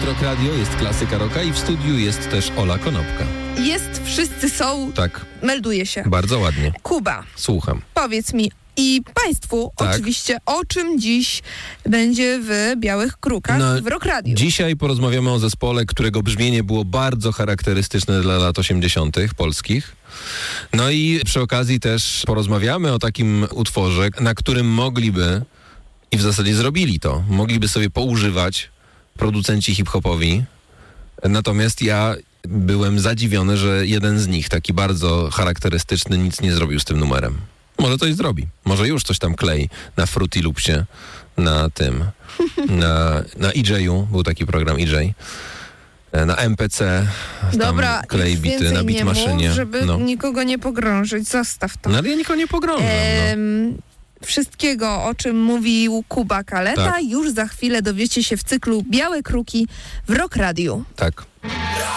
Jest Rock Radio, jest klasyka rocka i w studiu jest też Ola Konopka. Wszyscy są. Tak. Melduje się. Bardzo ładnie. Kuba, Słucham. powiedz mi i państwu Tak. oczywiście, o czym dziś będzie w Białych Krukach w Rock Radio. Dzisiaj porozmawiamy o zespole, którego brzmienie było bardzo charakterystyczne dla lat 80. polskich. No i przy okazji też porozmawiamy o takim utworze, na którym mogliby, i w zasadzie zrobili to, mogliby sobie poużywać producenci hip-hopowi. Natomiast ja byłem zadziwiony, że jeden z nich, taki bardzo charakterystyczny, nic nie zrobił z tym numerem. Może coś zrobi. Może już coś tam klei na Fruity Loopsie, na tym, na EJ-u, był taki program EJ, na MPC, Dobra, tam klei bity, więcej na Beatmaszynie. nie mów, żeby nikogo nie pogrążyć. Zostaw to. No ale ja nikogo nie pogrążam. Wszystkiego, o czym mówił Kuba Kaleta, Tak. już za chwilę dowiecie się w cyklu Białe Kruki w Rock Radio. Tak.